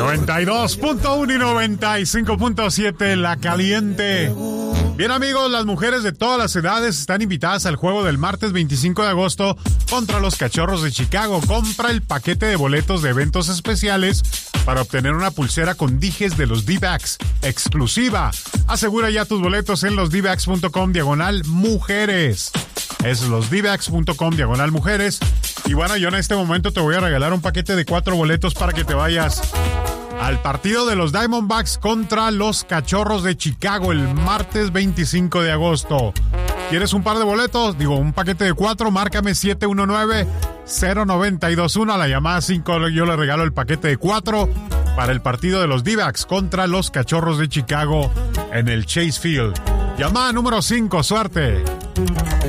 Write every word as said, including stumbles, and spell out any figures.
noventa y dos punto uno y noventa y cinco punto siete La Caliente. Bien, amigos, las mujeres de todas las edades están invitadas al juego del martes veinticinco de agosto contra los Cachorros de Chicago. Compra el paquete de boletos de eventos especiales para obtener una pulsera con dijes de los D-Backs exclusiva. Asegura ya tus boletos en losdbacks.com diagonal mujeres. Es losdbacks.com diagonal mujeres. Y bueno, yo en este momento te voy a regalar un paquete de cuatro boletos para que te vayas al partido de los Diamondbacks contra los Cachorros de Chicago el martes veinticinco de agosto. ¿Quieres un par de boletos? Digo, un paquete de cuatro, márcame siete uno nueve, cero nueve dos uno. A la llamada cinco yo le regalo el paquete de cuatro para el partido de los D-Backs contra los Cachorros de Chicago en el Chase Field. Llamada número cinco, suerte.